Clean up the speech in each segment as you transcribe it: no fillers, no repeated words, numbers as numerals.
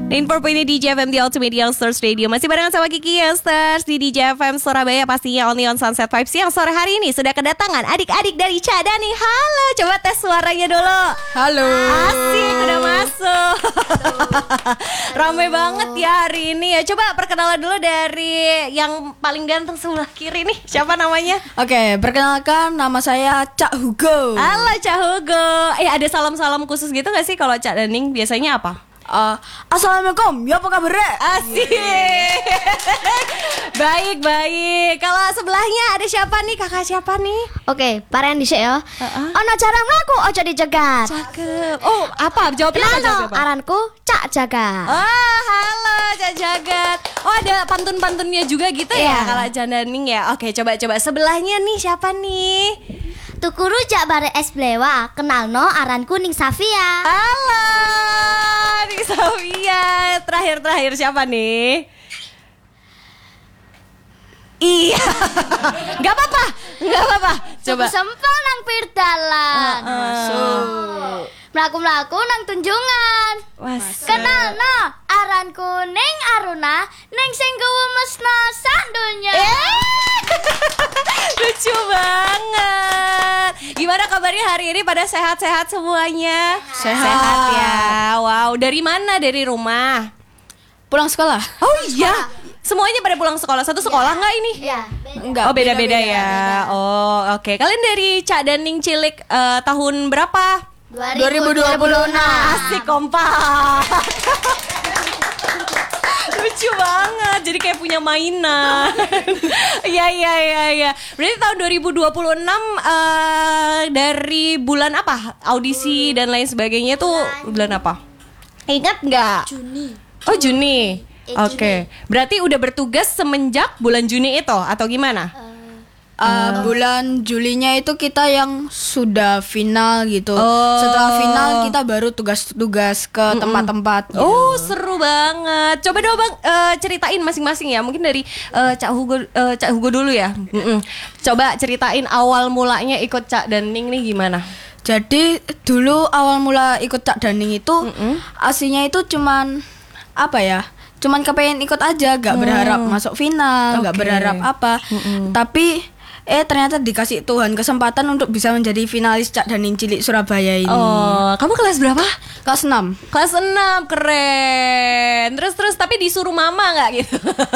Info ini di JFM The Ultimate Youngsters Radio. Masih barengan sama Kiki Youngsters di JFM Surabaya. Pastinya Only on Sunset Vibes yang sore hari ini sudah kedatangan adik-adik dari Cadani. Halo, coba tes suaranya dulu. Halo. Asik, udah masuk. Ramai banget ya hari ini ya. Coba perkenalan dulu dari yang paling ganteng sebelah kiri nih. Siapa namanya? Oke, perkenalkan nama saya Cak Hugo. Halo Cak Hugo. Ada salam-salam khusus gitu gak sih kalau Cak Daning biasanya apa? Assalamualaikum, ya apa kabar? Asik. Baik. Kalau sebelahnya ada siapa nih? Kakak siapa nih? Oke, parean dhisik ya. Ono jarang mlaku aja dicegat. Cakep. Oh, apa? Jawabnya apa? Lano, aranku Cak Jagat. Oh, halo Cak Jagat. Oh, ada pantun-pantunnya juga gitu ya Iya. kalau Jandaning ya. Oke, coba sebelahnya nih siapa nih? Tuku rujak bare es blewa, kenalno aranku Ning Safia. Halo, Ning Safia. Terakhir siapa nih? Iya. Gak apa-apa. Coba. Sempel nang pirdalan. Mlaku-mlaku nang tunjungan. Kenalno aranku Ning Aruna, ning sing mesno sak donya. Lucu banget. Gimana kabarnya hari ini? Pada sehat-sehat semuanya? Sehat ya. Wow, dari mana? Dari rumah? Pulang sekolah? Oh iya. Semuanya pada pulang sekolah. Satu sekolah nggak ini? Iya. Enggak. Oh beda-beda ya. Oh oke. Kalian dari Cak Daning Cilik tahun berapa? 2026. Asik kompak. Lucu banget. Jadi kayak punya mainan. Iya. Berarti tahun 2026 dari bulan apa? Audisi dan lain sebagainya tuh bulan apa? Ingat nggak? Juni. Oh Juni. Oke. Berarti udah bertugas semenjak bulan Juni itu atau gimana? Bulan Julinya itu kita yang sudah final gitu. Oh. Setelah final kita baru tugas-tugas ke tempat-tempat gitu. Oh seru banget. Coba dong Bang ceritain masing-masing ya. Mungkin dari Cak Hugo dulu ya. Coba ceritain awal mulanya ikut Cak Daning nih gimana? Jadi dulu awal mula ikut Cak Daning itu aslinya itu cuman apa ya? Cuman kepengen ikut aja, gak berharap masuk final, gak Oke. berharap apa. Tapi ternyata dikasih Tuhan kesempatan untuk bisa menjadi finalis Cak Daning Cilik Surabaya ini. Oh, kamu kelas berapa? Kelas 6. Kelas 6, keren. Terus tapi disuruh mama nggak gitu?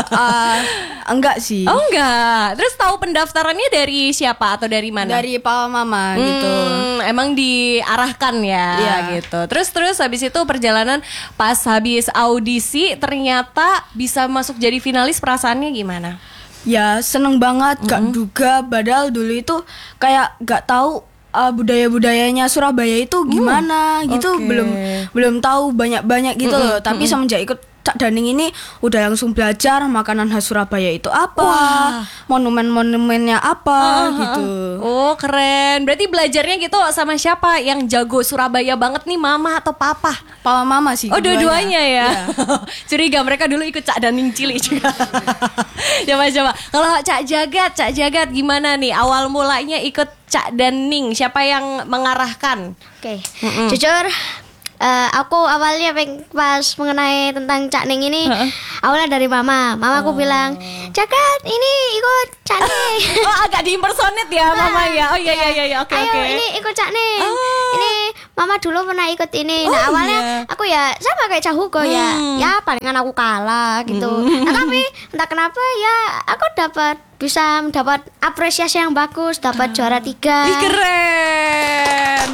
Enggak sih. Oh enggak. Terus tahu pendaftarannya dari siapa atau dari mana? Dari papa mama gitu. Emang diarahkan ya, Iya. gitu. Terus habis itu perjalanan pas habis audisi ternyata bisa masuk jadi finalis, perasaannya gimana? Ya seneng banget, gak duga padahal dulu itu kayak gak tahu budaya-budayanya Surabaya itu gimana gitu, oke. belum tahu banyak-banyak gitu loh. Tapi semenjak ikut Cak Daning ini udah langsung belajar makanan khas Surabaya itu apa, monumen-monumennya apa gitu. Oh keren. Berarti belajarnya gitu sama siapa? Yang jago Surabaya banget nih, mama atau papa? Papa mama sih. Oh dua-duanya ya. Iya. Curiga mereka dulu ikut Cak Daning Cilik juga. Coba. Kalau Cak Jagat gimana nih? Awal mulanya ikut Cak Daning, siapa yang mengarahkan? Oke. Jujur aku awalnya pas mengenai tentang Cak Ning ini awalnya dari mama. Mamaku bilang, "Jagat, ini ikut Cak Ning." Oh agak diimpersonate ya mama ya. Oh iya oke. Ayo ini ikut Cak Ning. Ini mama dulu pernah ikut ini. Nah, Oh, awalnya iya. aku ya sama kayak Cak Hugo ya palingan aku kalah gitu. Nah, tapi entah kenapa ya aku bisa mendapat apresiasi yang bagus, dapat juara 3. Ih, keren.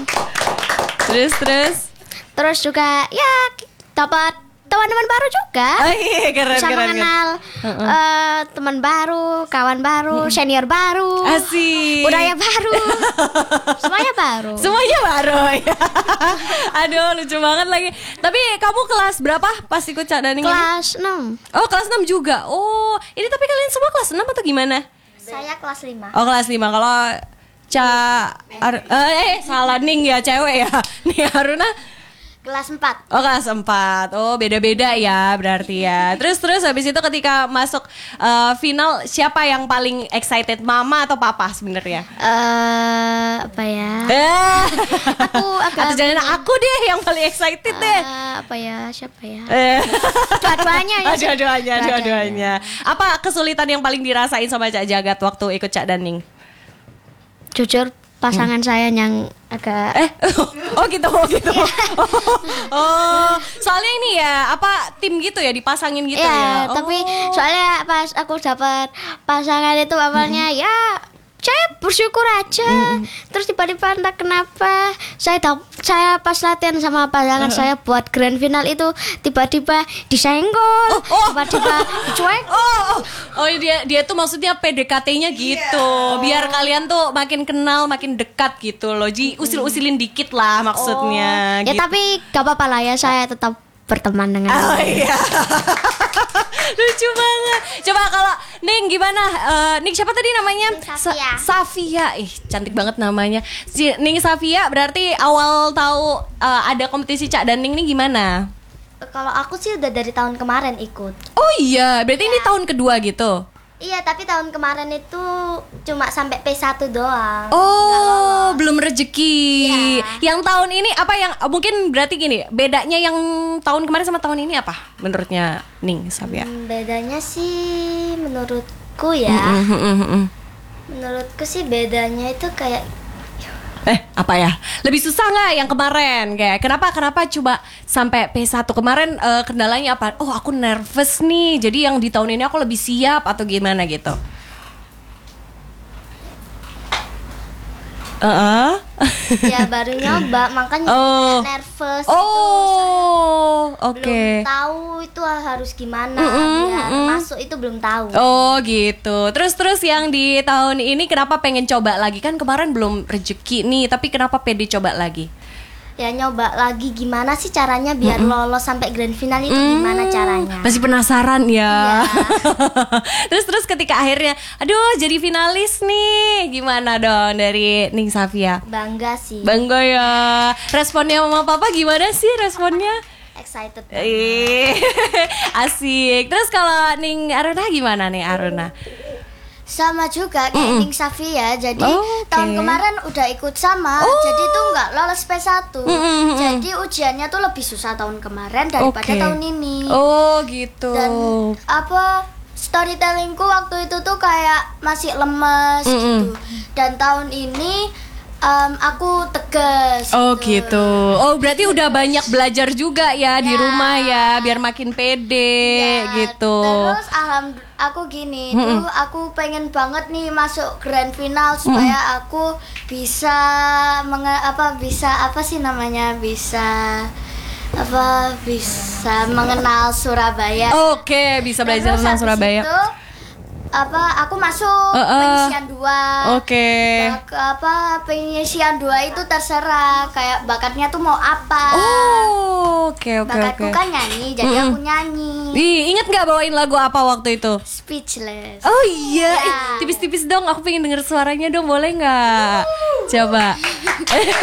Terus juga ya dapat teman-teman baru juga. Oh iya keren. Bisa mengenal teman baru, kawan baru, senior baru, Asik. budaya baru, semuanya baru. Semuanya baru ya. Aduh lucu banget lagi. Tapi kamu kelas berapa pas ikut Cak Daning ini? Kelas 6. Oh kelas 6 juga. Oh ini tapi kalian semua kelas 6 atau gimana? Saya kelas 5. Oh kelas 5. Kalau salah Ning ya cewek ya. Nih Haruna Kelas 4. Oh kelas 4. Oh beda-beda ya berarti ya. Terus habis itu ketika masuk final siapa yang paling excited, mama atau papa sebenarnya? Apa ya? Aku agak atau jangan aku deh yang paling excited deh. Apa ya? Siapa ya? Dua-duanya ya. Dua-duanya. Apa kesulitan yang paling dirasain sama Cak Jagat waktu ikut Cak Daning? Jujur pasangan saya yang agak oh gitu. Oh, soalnya ini ya apa tim gitu ya dipasangin gitu ya. Tapi soalnya pas aku dapat pasangan itu awalnya ya saya bersyukur aja. Terus tiba-tiba entah kenapa saya pas latihan sama pasangan saya buat grand final itu tiba-tiba disenggol, tiba-tiba dicuek. Oh dia tuh maksudnya PDKT-nya gitu. Biar kalian tuh makin kenal, makin dekat gitu loh. Usil-usilin dikit lah maksudnya. Ya gitu. tapi gak apa-apa lah ya, saya tetap berteman dengan iya. Lucu banget. Coba kalau Ning gimana? Ning siapa tadi namanya? Safia. Safia. Cantik banget namanya. Si Ning Safia berarti awal tahu ada kompetisi Cak Daning nih gimana? Kalau aku sih udah dari tahun kemarin ikut. Oh iya, berarti ini tahun kedua gitu. Iya, tapi tahun kemarin itu cuma sampai P1 doang. Oh, belum rezeki. Iya. Yang tahun ini apa yang mungkin berarti gini, bedanya yang tahun kemarin sama tahun ini apa menurutnya Ning Safia? Bedanya sih menurutku ya. Menurutku sih bedanya itu kayak Apa ya? Lebih susah nggak yang kemarin? Kayak kenapa coba sampai P1 kemarin kendalanya apa? Oh, aku nervous nih. Jadi yang di tahun ini aku lebih siap atau gimana gitu? ya baru nyoba makanya nervous oke. Belum tahu itu harus gimana biar masuk itu belum tahu. Oh gitu. Terus yang di tahun ini kenapa pengen coba lagi? Kan kemarin belum rezeki nih, tapi kenapa pede coba lagi? Ya nyoba lagi gimana sih caranya biar lolos sampai grand final itu gimana caranya. Masih penasaran ya. Iya. Terus ketika akhirnya aduh jadi finalis nih, gimana dong dari Ning Safia? Bangga sih. Bangga ya. Responnya mama papa gimana sih responnya? Excited. Asik. Terus kalau Ning Aruna gimana nih Aruna? Sama juga kayak Ning Safia. Jadi tahun kemarin udah ikut sama. Jadi tuh nggak lolos P1. Jadi ujiannya tuh lebih susah tahun kemarin daripada tahun ini. Oh gitu. Dan storytellingku waktu itu tuh kayak masih lemes gitu. Dan tahun ini aku tegas. Oh gitu. Oh berarti udah banyak belajar juga ya di rumah ya biar makin pede gitu. Terus aku gini tuh aku pengen banget nih masuk grand final supaya aku bisa bisa mengenal Surabaya. Oke, bisa belajar tentang Surabaya. Itu, aku masuk penyisian 2. Oke. Penyisian 2 itu terserah kayak bakatnya tuh mau apa. Oke. Bakatku kan nyanyi, jadi aku nyanyi. Ingat nggak bawain lagu apa waktu itu? Speechless. Oh iya, tipis-tipis dong. Aku pengen denger suaranya dong, boleh nggak? Coba.